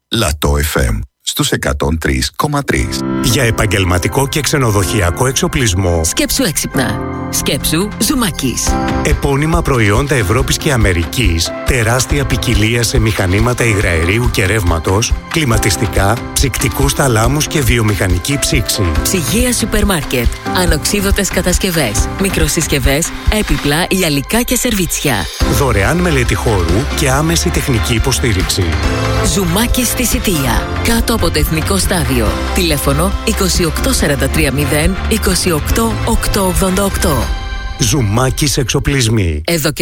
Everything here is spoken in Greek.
Λατό FM στους 103,3. Για επαγγελματικό και ξενοδοχειακό εξοπλισμό. Σκέψου έξυπνα. Σκέψου Ζουμάκης. Επώνυμα προϊόντα Ευρώπης και Αμερικής. Τεράστια ποικιλία σε μηχανήματα υγραερίου και ρεύματος, κλιματιστικά, ψυκτικούς θαλάμους και βιομηχανική ψήξη. Ψυγεία σούπερ μάρκετ. Ανοξίδωτες κατασκευές. Μικροσυσκευές, έπιπλα, γυαλικά και σερβίτσια. Δωρεάν μελέτη χώρου και άμεση τεχνική υποστήριξη. Ζουμάκης στη Σιτία. Κάτω από το Εθνικό Στάδιο. Τηλέφωνο 28430 28888. Ζουμάκης εξοπλισμοί. Εδώ και